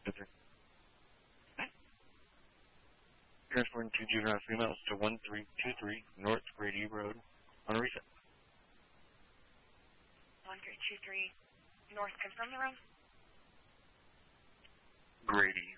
Is it? Transporting 2 females to 1323 North Grady Road on reset. 1323 North, confirm the room. Grady